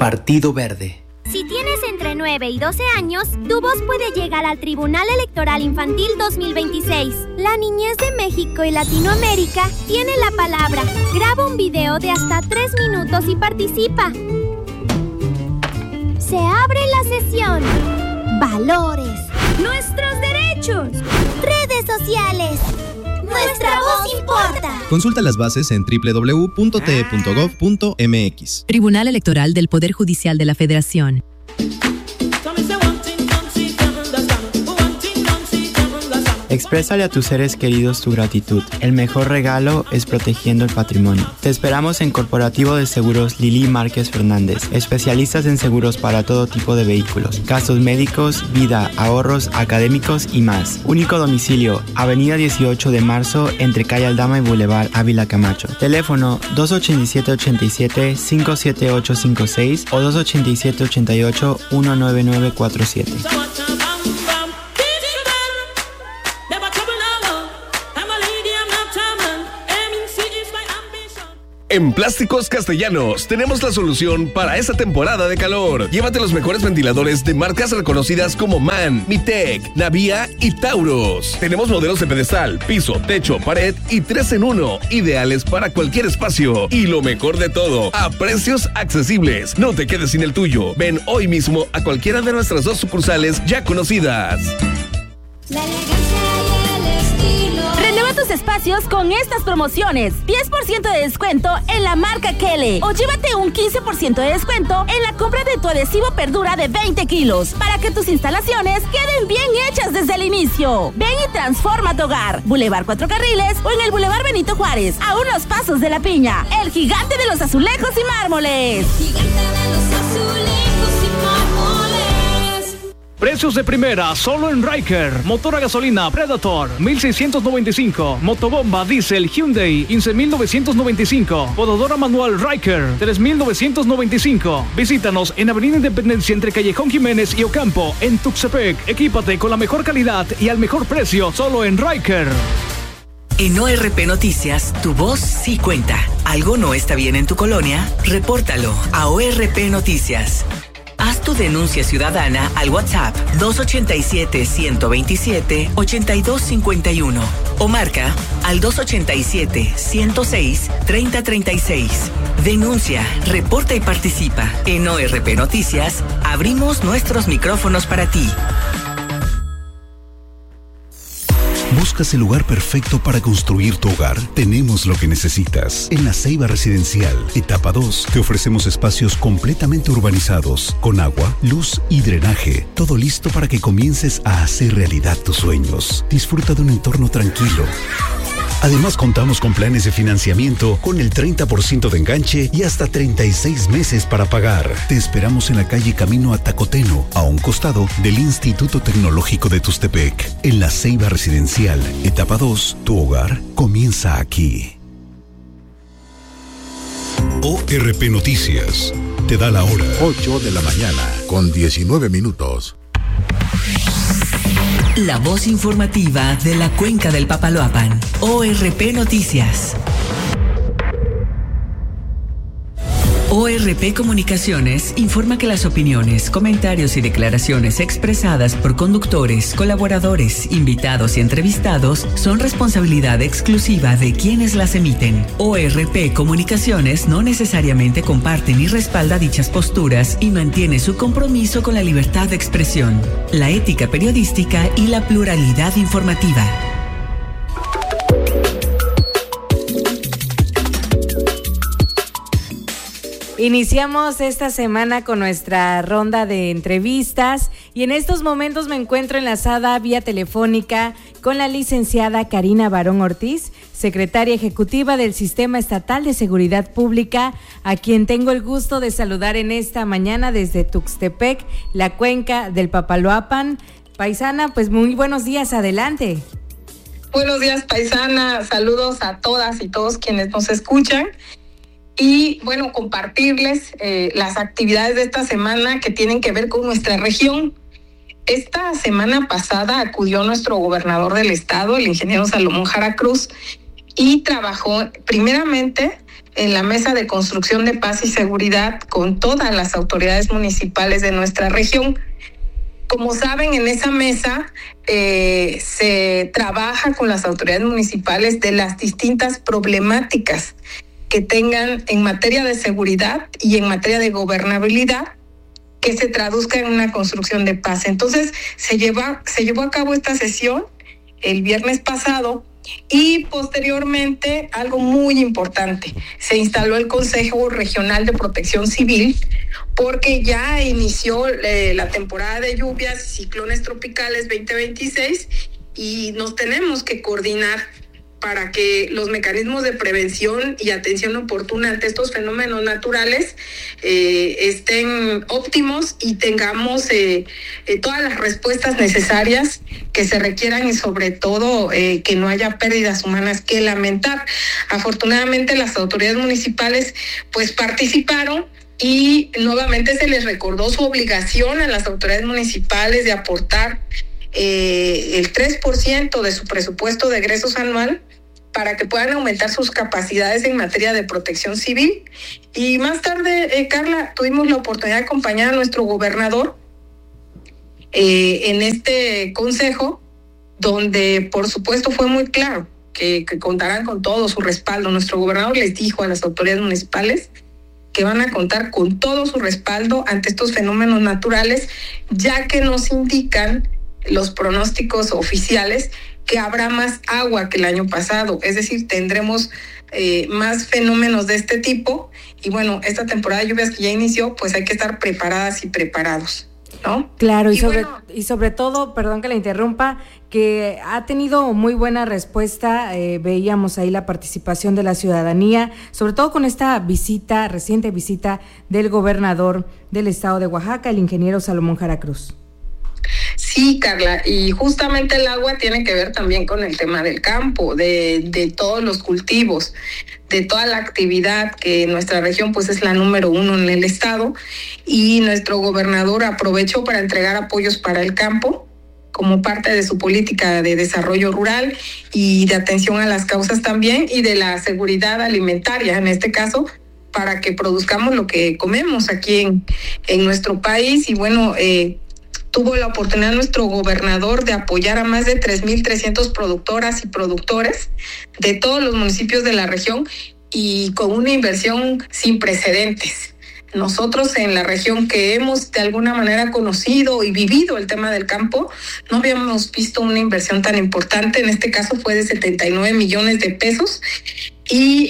Partido Verde. Si tienes entre 9 y 12 años, tu voz puede llegar al Tribunal Electoral Infantil 2026. La niñez de México y Latinoamérica tiene la palabra. Graba un video de hasta 3 minutos y participa. Se abre la sesión. Valores. Nuestros derechos. Redes sociales. Nuestra voz importa. Consulta las bases en www.te.gov.mx. Tribunal Electoral del Poder Judicial de la Federación. Exprésale a tus seres queridos tu gratitud. El mejor regalo es protegiendo el patrimonio. Te esperamos en Corporativo de Seguros Lili Márquez Fernández. Especialistas en seguros para todo tipo de vehículos, gastos médicos, vida, ahorros, académicos y más. Único domicilio, Avenida 18 de Marzo, entre Calle Aldama y Boulevard Ávila Camacho. Teléfono 287-87-57856 o 287-88-19947. En Plásticos Castellanos tenemos la solución para esta temporada de calor. Llévate los mejores ventiladores de marcas reconocidas como MAN, Mitec, Navia y Tauros. Tenemos modelos de pedestal, piso, techo, pared y 3 en 1, ideales para cualquier espacio. Y lo mejor de todo, a precios accesibles. No te quedes sin el tuyo. Ven hoy mismo a cualquiera de nuestras 2 sucursales ya conocidas. Renueva tus espacios con estas promociones. 10% de descuento en la marca Kele. O llévate un 15% de descuento en la compra de tu adhesivo Perdura de 20 kilos. Para que tus instalaciones queden bien hechas desde el inicio. Ven y transforma tu hogar. Boulevard 4 Carriles o en el Boulevard Benito Juárez. A unos pasos de La Piña. El gigante de los azulejos y mármoles. Gigante de los azulejos y mármoles. Precios de primera, solo en Ryker. Motor a gasolina Predator, 1,695. Motobomba Diesel Hyundai, 15,995. Podadora manual Ryker, 3,995. Visítanos en Avenida Independencia entre Callejón Jiménez y Ocampo, en Tuxtepec. Equípate con la mejor calidad y al mejor precio, solo en Ryker. En ORP Noticias, tu voz sí cuenta. ¿Algo no está bien en tu colonia? Repórtalo a ORP Noticias. Haz tu denuncia ciudadana al WhatsApp 287-127-8251 o marca al 287-106-3036. Denuncia, reporta y participa. En ORP Noticias, abrimos nuestros micrófonos para ti. ¿Buscas el lugar perfecto para construir tu hogar? Tenemos lo que necesitas. En La Ceiba Residencial, etapa 2, te ofrecemos espacios completamente urbanizados, con agua, luz y drenaje. Todo listo para que comiences a hacer realidad tus sueños. Disfruta de un entorno tranquilo. Además, contamos con planes de financiamiento con el 30% de enganche y hasta 36 meses para pagar. Te esperamos en la calle Camino a Tacoteno, a un costado del Instituto Tecnológico de Tuxtepec. En La Ceiba Residencial, etapa 2, tu hogar comienza aquí. ORP Noticias te da la hora. 8 de la mañana, con 19 minutos. La voz informativa de la Cuenca del Papaloapan. ORP Noticias. ORP Comunicaciones informa que las opiniones, comentarios y declaraciones expresadas por conductores, colaboradores, invitados y entrevistados son responsabilidad exclusiva de quienes las emiten. ORP Comunicaciones no necesariamente comparte ni respalda dichas posturas y mantiene su compromiso con la libertad de expresión, la ética periodística y la pluralidad informativa. Iniciamos esta semana con nuestra ronda de entrevistas y en estos momentos me encuentro enlazada vía telefónica con la licenciada Karina Barón Ortiz, secretaria ejecutiva del Sistema Estatal de Seguridad Pública, a quien tengo el gusto de saludar en esta mañana desde Tuxtepec, la Cuenca del Papaloapan. Paisana, pues muy buenos días, adelante. Buenos días, paisana, saludos a todas y todos quienes nos escuchan. Y bueno, compartirles las actividades de esta semana que tienen que ver con nuestra región. Esta semana pasada acudió nuestro gobernador del estado, el ingeniero Salomón Jara Cruz, y trabajó primeramente en la mesa de construcción de paz y seguridad con todas las autoridades municipales de nuestra región. Como saben, en esa mesa se trabaja con las autoridades municipales de las distintas problemáticas que tengan en materia de seguridad y en materia de gobernabilidad, que se traduzca en una construcción de paz. Entonces, se llevó a cabo esta sesión el viernes pasado y posteriormente, algo muy importante, se instaló el Consejo Regional de Protección Civil, porque ya inició la temporada de lluvias y ciclones tropicales 2026 y nos tenemos que coordinar para que los mecanismos de prevención y atención oportuna ante estos fenómenos naturales estén óptimos y tengamos todas las respuestas necesarias que se requieran y sobre todo que no haya pérdidas humanas que lamentar. Afortunadamente las autoridades municipales pues participaron y nuevamente se les recordó su obligación a las autoridades municipales de aportar el 3% de su presupuesto de egresos anual para que puedan aumentar sus capacidades en materia de protección civil. Y más tarde, Carla, tuvimos la oportunidad de acompañar a nuestro gobernador en este consejo, donde por supuesto fue muy claro que contarán con todo su respaldo. Nuestro gobernador les dijo a las autoridades municipales que van a contar con todo su respaldo ante estos fenómenos naturales, ya que nos indican los pronósticos oficiales que habrá más agua que el año pasado, es decir, tendremos más fenómenos de este tipo y bueno, esta temporada de lluvias que ya inició, pues hay que estar preparadas y preparados, ¿no? Claro, y sobre todo, perdón que la interrumpa, que ha tenido muy buena respuesta, veíamos ahí la participación de la ciudadanía, sobre todo con esta reciente visita del gobernador del estado de Oaxaca, el ingeniero Salomón Jara Cruz. Sí, Carla, y justamente el agua tiene que ver también con el tema del campo, de todos los cultivos, de toda la actividad que en nuestra región pues es la número 1 en el estado, y nuestro gobernador aprovechó para entregar apoyos para el campo como parte de su política de desarrollo rural y de atención a las causas también y de la seguridad alimentaria en este caso, para que produzcamos lo que comemos aquí en nuestro país. Y bueno, tuvo la oportunidad nuestro gobernador de apoyar a más de 3,300 productoras y productores de todos los municipios de la región y con una inversión sin precedentes. Nosotros en la región que hemos de alguna manera conocido y vivido el tema del campo, no habíamos visto una inversión tan importante. En este caso fue de 79 millones de pesos y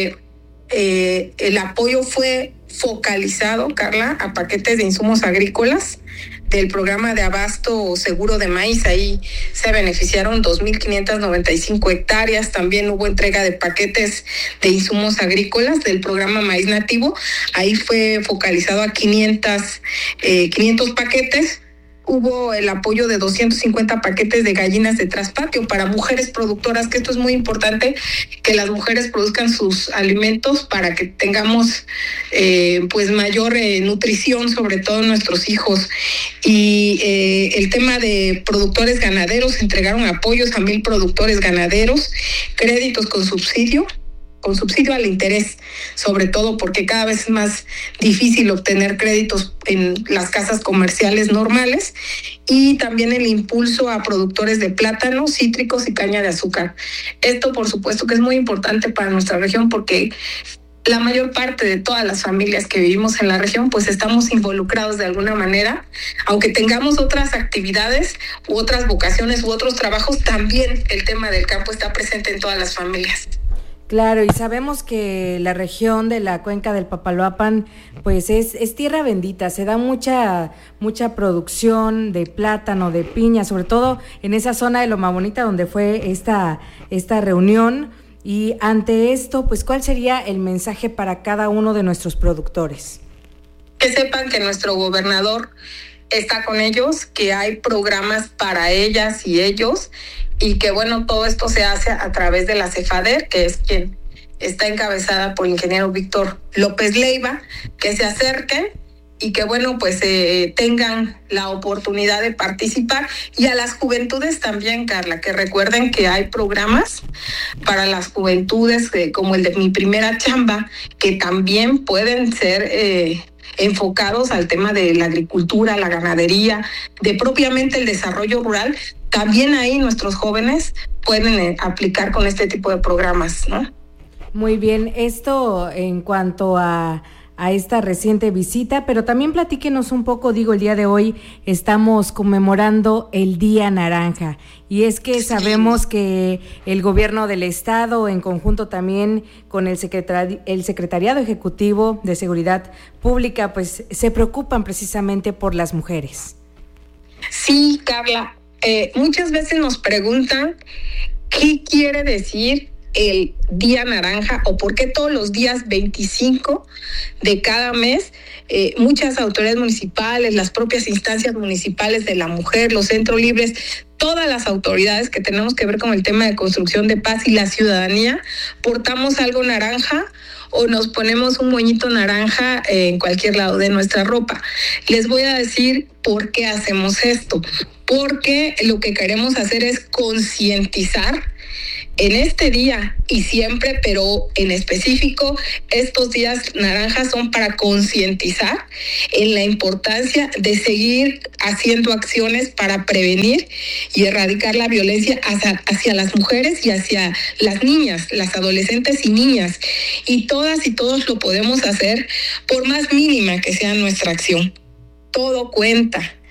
el apoyo fue focalizado, Carla, a paquetes de insumos agrícolas del programa de abasto seguro de maíz. Ahí se beneficiaron 2,595 hectáreas. También hubo entrega de paquetes de insumos agrícolas del programa Maíz Nativo. Ahí fue focalizado a 500 paquetes. Hubo el apoyo de 250 paquetes de gallinas de traspatio para mujeres productoras, que esto es muy importante, que las mujeres produzcan sus alimentos para que tengamos pues mayor nutrición, sobre todo nuestros hijos. Y el tema de productores ganaderos, entregaron apoyos a 1,000 productores ganaderos, créditos con subsidio al interés, sobre todo porque cada vez es más difícil obtener créditos en las casas comerciales normales, y también el impulso a productores de plátanos, cítricos y caña de azúcar. Esto, por supuesto, que es muy importante para nuestra región porque la mayor parte de todas las familias que vivimos en la región, pues estamos involucrados de alguna manera, aunque tengamos otras actividades u otras vocaciones u otros trabajos, también el tema del campo está presente en todas las familias. Claro, y sabemos que la región de la cuenca del Papaloapan pues es tierra bendita, se da mucha producción de plátano, de piña, sobre todo en esa zona de Loma Bonita donde fue esta reunión. Y ante esto, pues, ¿cuál sería el mensaje para cada uno de nuestros productores? Que sepan que nuestro gobernador está con ellos, que hay programas para ellas y ellos, y que bueno, todo esto se hace a través de la CEFADER, que es quien está encabezada por el ingeniero Víctor López Leiva, que se acerquen y que bueno, pues tengan la oportunidad de participar, y a las juventudes también, Carla, que recuerden que hay programas para las juventudes como el de Mi Primera Chamba, que también pueden ser enfocados al tema de la agricultura, la ganadería, de propiamente el desarrollo rural. También ahí nuestros jóvenes pueden aplicar con este tipo de programas, ¿no? Muy bien, esto en cuanto a esta reciente visita, pero también platíquenos un poco, el día de hoy estamos conmemorando el Día Naranja, y es que sabemos que el gobierno del estado, en conjunto también con el Secretariado Ejecutivo de Seguridad Pública, pues se preocupan precisamente por las mujeres. Sí, Carla, muchas veces nos preguntan qué quiere decir el Día Naranja o por qué todos los días 25 de cada mes muchas autoridades municipales, las propias instancias municipales de la mujer, los centros libres, todas las autoridades que tenemos que ver con el tema de construcción de paz y la ciudadanía, portamos algo naranja o nos ponemos un moñito naranja en cualquier lado de nuestra ropa. Les voy a decir por qué hacemos esto. Porque lo que queremos hacer es concientizar en este día y siempre, pero en específico, estos días naranjas son para concientizar en la importancia de seguir haciendo acciones para prevenir y erradicar la violencia hacia las mujeres y hacia las niñas, las adolescentes y niñas. Y todas y todos lo podemos hacer por más mínima que sea nuestra acción. Todo cuenta.